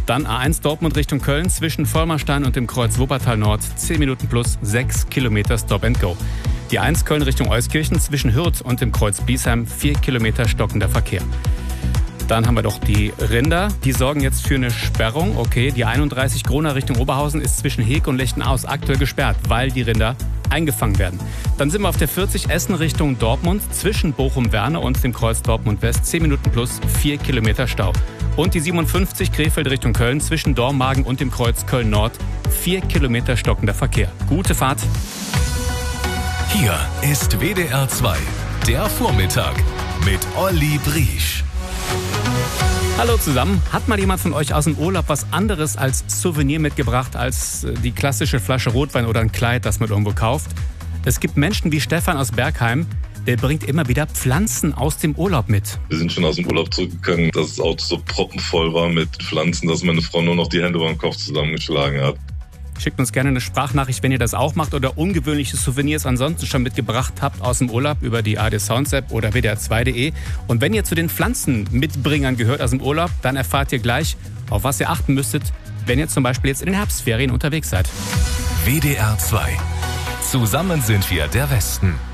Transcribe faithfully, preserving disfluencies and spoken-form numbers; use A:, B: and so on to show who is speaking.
A: Dann A eins Dortmund Richtung Köln zwischen Vollmerstein und dem Kreuz Wuppertal Nord. zehn Minuten plus sechs Kilometer Stop and Go. Die eins Köln Richtung Euskirchen zwischen Hürth und dem Kreuz Biesheim. vier Kilometer stockender Verkehr. Dann haben wir doch die Rinder. Die sorgen jetzt für eine Sperrung. Okay, die einunddreißig Grona Richtung Oberhausen ist zwischen Heek und Lechtenau aktuell gesperrt, weil die Rinder eingefangen werden. Dann sind wir auf der vierzig Essen Richtung Dortmund zwischen Bochum-Werne und dem Kreuz Dortmund West. zehn Minuten plus vier Kilometer Stau. Und die siebenundfünfzig Krefeld Richtung Köln zwischen Dormagen und dem Kreuz Köln Nord. vier Kilometer stockender Verkehr. Gute Fahrt.
B: Hier ist W D R zwei, der Vormittag mit Olli Briesch.
A: Hallo zusammen. Hat mal jemand von euch aus dem Urlaub was anderes als Souvenir mitgebracht als die klassische Flasche Rotwein oder ein Kleid, das man irgendwo kauft? Es gibt Menschen wie Stefan aus Bergheim, der bringt immer wieder Pflanzen aus dem Urlaub mit.
C: Wir sind schon aus dem Urlaub zurückgegangen, dass das Auto so proppenvoll war mit Pflanzen, dass meine Frau nur noch die Hände beim Kopf zusammengeschlagen hat.
A: Schickt uns gerne eine Sprachnachricht, wenn ihr das auch macht oder ungewöhnliche Souvenirs ansonsten schon mitgebracht habt aus dem Urlaub über die A R D Sounds App oder w d r zwei punkt de. Und wenn ihr zu den Pflanzenmitbringern gehört aus dem Urlaub, dann erfahrt ihr gleich, auf was ihr achten müsstet, wenn ihr zum Beispiel jetzt in den Herbstferien unterwegs seid.
B: W D R zwei. Zusammen sind wir der Westen.